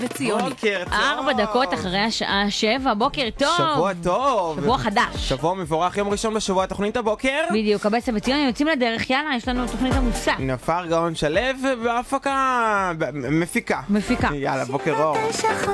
וציוני. בוקר טוב. 4 דקות אחרי השעה 7, בוקר טוב. שבוע טוב. שבוע חדש. שבוע מבורך, יום ראשון בשבוע, תוכנית הבוקר. בדיוק, הבצע וציוני יוצאים לדרך, יאללה, יש לנו תוכנית עמוסה. נפר גאון שלו בהפקה, מפיקה. מפיקה. יאללה, בוקר אור.